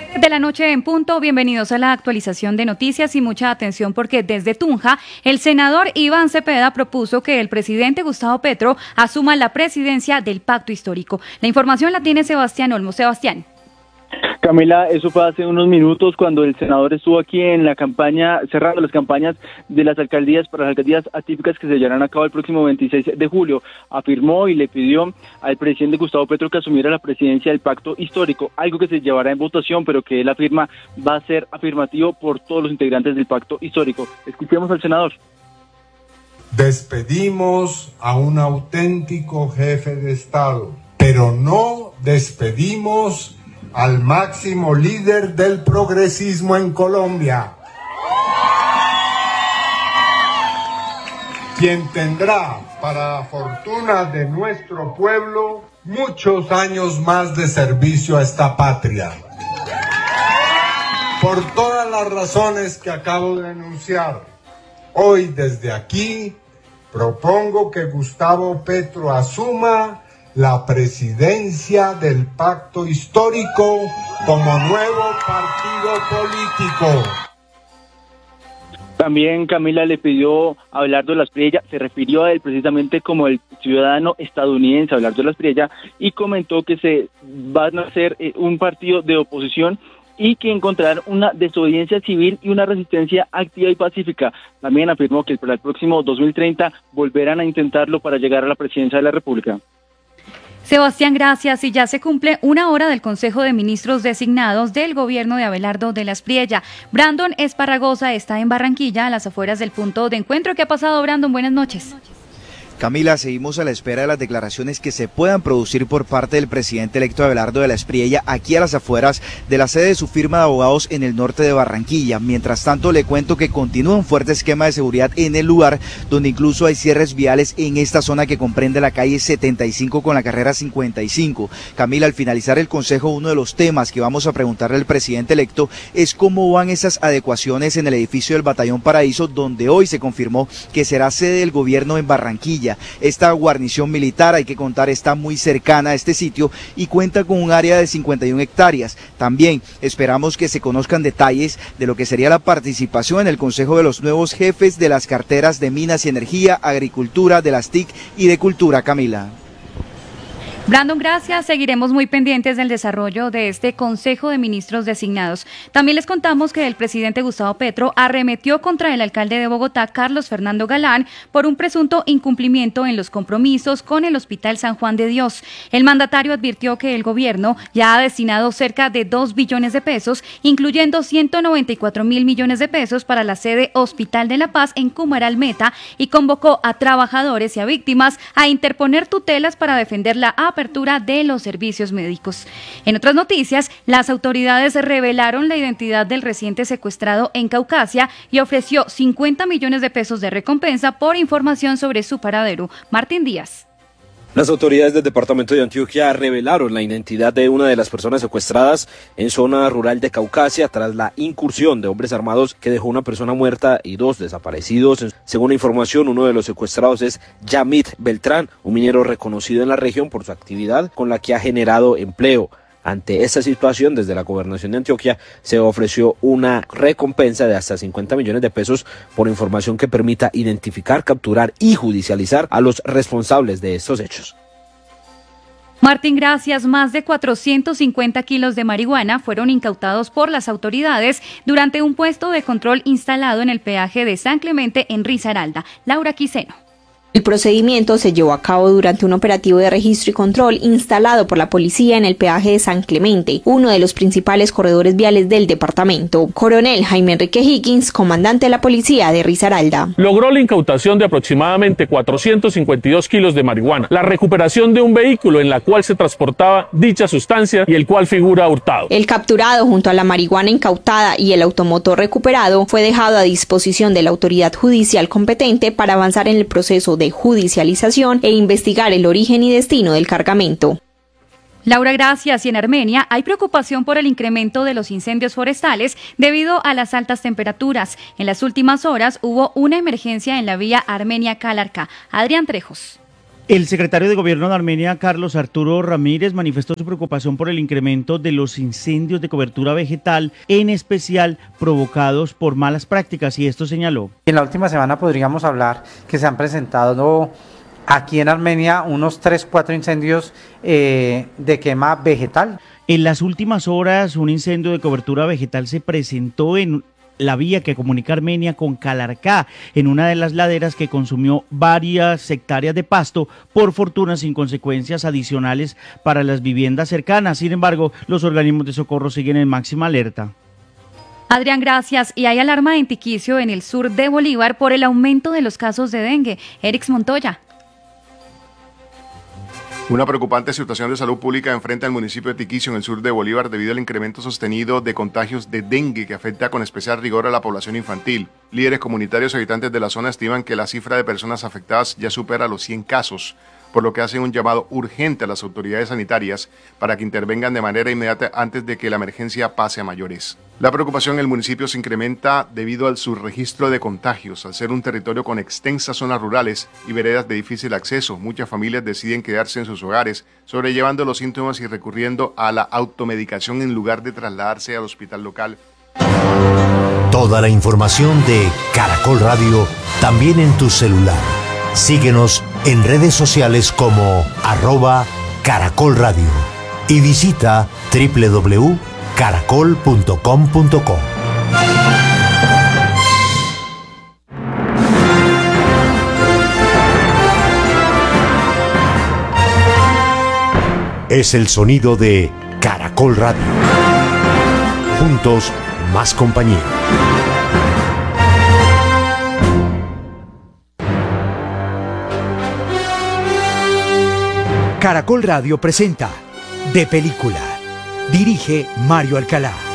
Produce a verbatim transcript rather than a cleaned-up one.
De la noche en punto, bienvenidos a la actualización de noticias y mucha atención porque desde Tunja, el senador Iván Cepeda propuso que el presidente Gustavo Petro asuma la presidencia del Pacto Histórico. La información la tiene Sebastián Olmo. Sebastián. Camila, eso fue hace unos minutos cuando el senador estuvo aquí en la campaña, cerrando las campañas de las alcaldías para las alcaldías atípicas que se llevarán a cabo el próximo veintiséis de julio. Afirmó y le pidió al presidente Gustavo Petro que asumiera la presidencia del Pacto Histórico, algo que se llevará en votación, pero que él afirma va a ser afirmativo por todos los integrantes del Pacto Histórico. Escuchemos al senador. Despedimos a un auténtico jefe de Estado, pero no despedimos al máximo líder del progresismo en Colombia, quien tendrá, para fortuna de nuestro pueblo, muchos años más de servicio a esta patria. Por todas las razones que acabo de enunciar, hoy desde aquí propongo que Gustavo Petro asuma la presidencia del Pacto Histórico como nuevo partido político. También Camila le pidió a Abelardo Lasprilla, se refirió a él precisamente como el ciudadano estadounidense Abelardo Lasprilla y comentó que se van a hacer eh, un partido de oposición y que encontrarán una desobediencia civil y una resistencia activa y pacífica. También afirmó que para el próximo dos mil treinta volverán a intentarlo para llegar a la presidencia de la República. Sebastián, gracias. Y ya se cumple una hora del Consejo de Ministros designados del gobierno de Abelardo de Lasprilla. Brandon Esparragosa está en Barranquilla, a las afueras del punto de encuentro. ¿Qué ha pasado, Brandon? Buenas noches. Camila, seguimos a la espera de las declaraciones que se puedan producir por parte del presidente electo Abelardo de Lasprilla aquí a las afueras de la sede de su firma de abogados en el norte de Barranquilla. Mientras tanto, le cuento que continúa un fuerte esquema de seguridad en el lugar, donde incluso hay cierres viales en esta zona que comprende la calle setenta y cinco con la carrera cincuenta y cinco. Camila, al finalizar el consejo, uno de los temas que vamos a preguntarle al presidente electo es cómo van esas adecuaciones en el edificio del Batallón Paraíso, donde hoy se confirmó que será sede del gobierno en Barranquilla. Esta guarnición militar, hay que contar, está muy cercana a este sitio y cuenta con un área de cincuenta y una hectáreas. También esperamos que se conozcan detalles de lo que sería la participación en el Consejo de los nuevos jefes de las carteras de Minas y Energía, Agricultura, de las T I C y de Cultura. Camila. Brandon, gracias. Seguiremos muy pendientes del desarrollo de este Consejo de Ministros designados. También les contamos que el presidente Gustavo Petro arremetió contra el alcalde de Bogotá, Carlos Fernando Galán, por un presunto incumplimiento en los compromisos con el Hospital San Juan de Dios. El mandatario advirtió que el gobierno ya ha destinado cerca de dos billones de pesos, incluyendo ciento noventa y cuatro mil millones de pesos para la sede Hospital de la Paz en Cumaral Meta, y convocó a trabajadores y a víctimas a interponer tutelas para defender la apertura de los servicios médicos. En otras noticias, las autoridades revelaron la identidad del reciente secuestrado en Caucasia y ofreció cincuenta millones de pesos de recompensa por información sobre su paradero. Martín Díaz. Las autoridades del departamento de Antioquia revelaron la identidad de una de las personas secuestradas en zona rural de Caucasia tras la incursión de hombres armados que dejó una persona muerta y dos desaparecidos. Según la información, uno de los secuestrados es Yamit Beltrán, un minero reconocido en la región por su actividad con la que ha generado empleo. Ante esta situación, desde la gobernación de Antioquia se ofreció una recompensa de hasta cincuenta millones de pesos por información que permita identificar, capturar y judicializar a los responsables de estos hechos. Martín, gracias. Más de cuatrocientos cincuenta kilos de marihuana fueron incautados por las autoridades durante un puesto de control instalado en el peaje de San Clemente en Risaralda. Laura Quiseno. El procedimiento se llevó a cabo durante un operativo de registro y control instalado por la policía en el peaje de San Clemente, uno de los principales corredores viales del departamento. Coronel Jaime Enrique Higgins, comandante de la policía de Risaralda. Logró la incautación de aproximadamente cuatrocientos cincuenta y dos kilos de marihuana, la recuperación de un vehículo en la cual se transportaba dicha sustancia y el cual figura hurtado. El capturado junto a la marihuana incautada y el automotor recuperado fue dejado a disposición de la autoridad judicial competente para avanzar en el proceso de judicialización e investigar el origen y destino del cargamento. Laura, gracias. Y en Armenia hay preocupación por el incremento de los incendios forestales debido a las altas temperaturas. En las últimas horas hubo una emergencia en la vía Armenia-Calarcá. Adrián Trejos. El secretario de Gobierno de Armenia, Carlos Arturo Ramírez, manifestó su preocupación por el incremento de los incendios de cobertura vegetal, en especial provocados por malas prácticas, y esto señaló. En la última semana podríamos hablar que se han presentado aquí en Armenia unos tres, cuatro incendios eh, de quema vegetal. En las últimas horas, un incendio de cobertura vegetal se presentó en la vía que comunica Armenia con Calarcá, en una de las laderas que consumió varias hectáreas de pasto, por fortuna sin consecuencias adicionales para las viviendas cercanas. Sin embargo, los organismos de socorro siguen en máxima alerta. Adrián, gracias. Y hay alarma en Tiquicio, en el sur de Bolívar, por el aumento de los casos de dengue. Erix Montoya. Una preocupante situación de salud pública enfrenta el municipio de Tiquicio en el sur de Bolívar debido al incremento sostenido de contagios de dengue que afecta con especial rigor a la población infantil. Líderes comunitarios y habitantes de la zona estiman que la cifra de personas afectadas ya supera los cien casos, por lo que hacen un llamado urgente a las autoridades sanitarias para que intervengan de manera inmediata antes de que la emergencia pase a mayores. La preocupación en el municipio se incrementa debido al subregistro de contagios. Al ser un territorio con extensas zonas rurales y veredas de difícil acceso, muchas familias deciden quedarse en sus hogares, sobrellevando los síntomas y recurriendo a la automedicación en lugar de trasladarse al hospital local. Toda la información de Caracol Radio también en tu celular. Síguenos en redes sociales como arroba Caracol Radio y visita doble u doble u doble u punto caracol punto com punto co. Es el sonido de Caracol Radio. Juntos, más compañía. Caracol Radio presenta De Película. Dirige Mario Alcalá.